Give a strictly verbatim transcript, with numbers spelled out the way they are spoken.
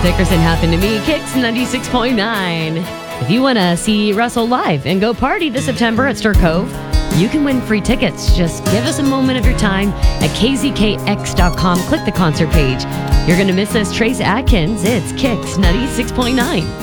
Dickerson happened to me, Kicks ninety-six point nine. If you want to see Russell live and go party this September at Stir Cove, you can win free tickets. Just give us a moment of your time at k z k x dot com. Click the concert page. You're going to miss this. Trace Atkins. It's Kicks ninety-six point nine.